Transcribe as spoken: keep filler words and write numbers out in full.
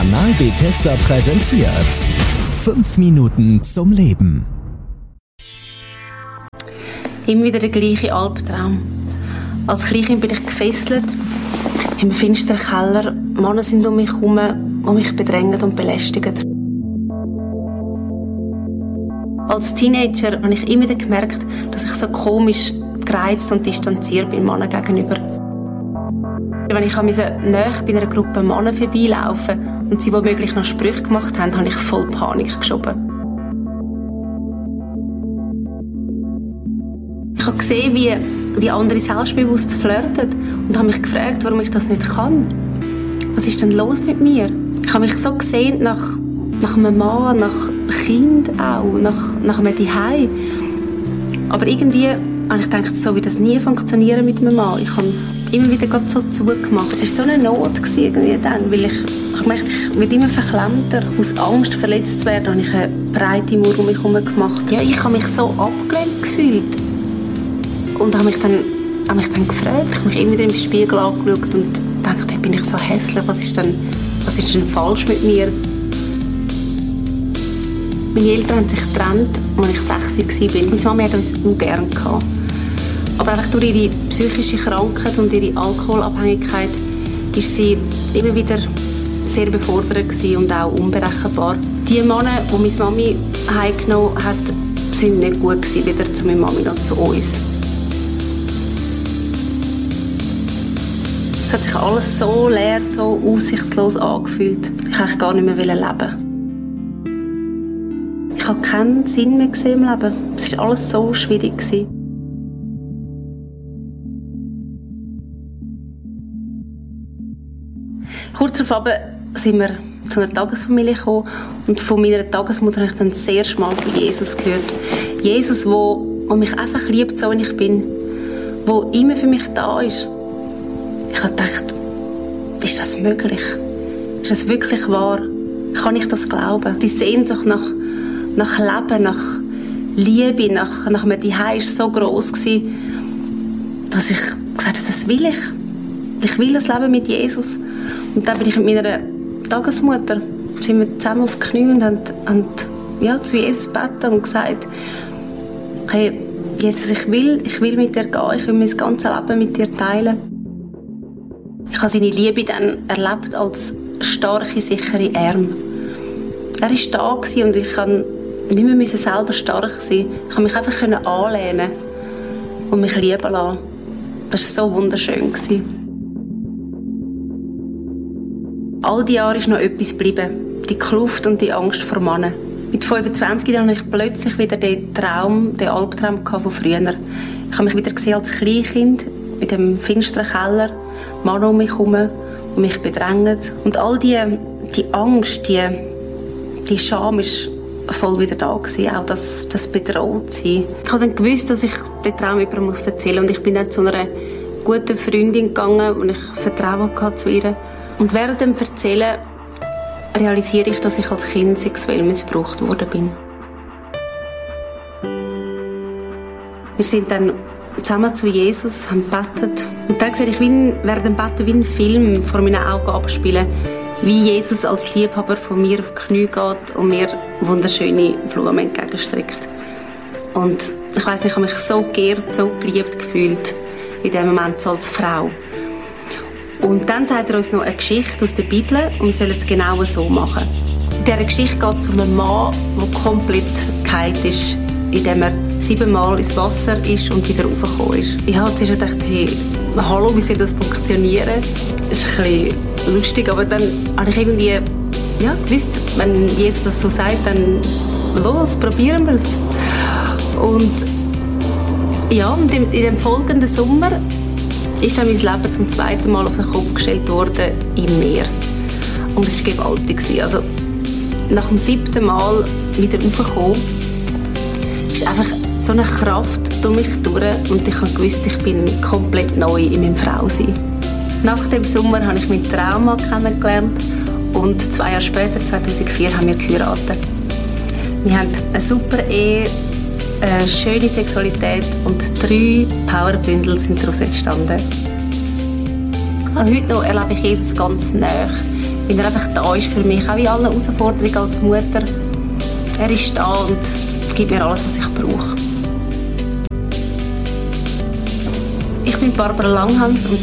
Kanal Bethesda präsentiert fünf Minuten zum Leben. Immer wieder der gleiche Albtraum. Als Kleinkind bin ich gefesselt im finsteren Keller. Männer sind um mich herum, die mich bedrängen und belästigen. Als Teenager habe ich immer wieder gemerkt, dass ich so komisch gereizt und distanziert bin Männern gegenüber. Wenn ich nahe bei einer Gruppe Männer vorbeilaufen und sie womöglich noch Sprüche gemacht haben, habe ich voll Panik geschoben. Ich habe gesehen, wie, wie andere selbstbewusst flirten und habe mich gefragt, warum ich das nicht kann. Was ist denn los mit mir? Ich habe mich so gesehen nach, nach einem Mann, nach Kind auch, nach, nach einem Zuhause. Aber irgendwie habe ich gedacht, so wird das nie funktionieren mit einem Mann. Ich habe immer wieder so zugemacht. Es war so eine Not irgendwie dann, weil ich, ich merkte, ich werde immer verklemmter. Aus Angst, verletzt zu werden, habe ich eine breite Mauer um mich herum gemacht. Ja, ich habe mich so abgelehnt gefühlt. Und habe mich dann, habe mich dann gefragt, ich habe mich immer wieder im Spiegel angeschaut und dachte, hey, bin ich so hässlich, was ist denn, was ist denn falsch mit mir? Meine Eltern haben sich getrennt, als ich sechs war. Meine Mama hat uns auch gerne gehabt. Aber einfach durch ihre psychische Krankheit und ihre Alkoholabhängigkeit war sie immer wieder sehr befordert und auch unberechenbar. Die Männer, die meine Mami heimgenommen hat, waren nicht gut gewesen, weder zu meiner Mami noch zu uns. Es hat sich alles so leer, so aussichtslos angefühlt. Ich wollte gar nicht mehr leben. Ich habe keinen Sinn mehr gesehen im Leben. Es war alles so schwierig. Kurz darauf sind wir zu einer Tagesfamilie gekommen und von meiner Tagesmutter habe ich dann das erste Mal von Jesus gehört. Jesus, der mich einfach liebt, so wie ich bin, der immer für mich da ist. Ich habe gedacht, ist das möglich? Ist das wirklich wahr? Kann ich das glauben? Die Sehnsucht nach, nach Leben, nach Liebe, nach, nach einem Zuhause war so gross, dass ich gesagt habe, das will ich. Ich will das Leben mit Jesus. Und dann bin ich mit meiner Tagesmutter, sind wir zusammen auf die Knie und haben, haben ja, zu Jesus gebeten und gesagt, hey, Jesus, ich will, ich will mit dir gehen, ich will mein ganzes Leben mit dir teilen. Ich habe seine Liebe dann erlebt als starke, sichere Arme. Er war da und ich konnte nicht mehr selber stark sein. Ich konnte mich einfach anlehnen und mich lieben lassen. Das war so wunderschön. All die Jahre ist noch etwas geblieben. Die Kluft und die Angst vor Männern. Mit fünfundzwanzig hatte ich plötzlich wieder den Traum, den Albtraum von früher. Ich habe mich wieder gesehen als Kleinkind in dem finsteren Keller. Männer um mich herum, die mich bedrängen. Und all die, die Angst, die, die Scham war voll wieder da gewesen. Auch das, das Bedrohtsein. Ich habe dann gewusst, dass ich den Traum jemandem erzählen muss. Und ich bin dann zu einer guten Freundin gegangen und ich Vertrauen hatte zu ihr. Und während dem Erzählen realisiere ich, dass ich als Kind sexuell missbraucht worden bin. Wir sind dann zusammen zu Jesus, haben gebetet. Und dann sehe ich wie während dem Beten wie ein Film vor meinen Augen abspielen, wie Jesus als Liebhaber von mir auf die Knie geht und mir wunderschöne Blumen entgegenstreckt. Und ich weiss nicht, ich habe mich so geehrt, so geliebt gefühlt in dem Moment so als Frau. Und dann sagt er uns noch eine Geschichte aus der Bibel und wir sollen es genau so machen. In dieser Geschichte geht es um einen Mann, der komplett geheilt ist, indem er siebenmal ins Wasser ist und wieder raufgekommen ist. Ich habe zuerst gedacht, hey, hallo, wie soll das funktionieren? Das ist ein bisschen lustig, aber dann habe ich irgendwie ja, gewusst, wenn Jesus das so sagt, dann los, probieren wir es. Und ja, und in dem folgenden Sommer ist dann mein Leben zum zweiten Mal auf den Kopf gestellt worden im Meer. Und es war gewaltig. Also, nach dem siebten Mal wieder raufgekommen, ist einfach so eine Kraft durch mich durch und ich habe gewusst, ich bin komplett neu in meinem Frausein. Nach dem Sommer habe ich meinen Trauma kennengelernt und zwei Jahre später, zweitausendvier, haben wir geheiratet. Wir haben eine super Ehe, eine schöne Sexualität und drei Powerbündel sind daraus entstanden. Und heute noch erlebe ich Jesus ganz nahe. weil er einfach da ist für mich, auch in allen Herausforderungen als Mutter. Er ist da und gibt mir alles, was ich brauche. Ich bin Barbara Langhans und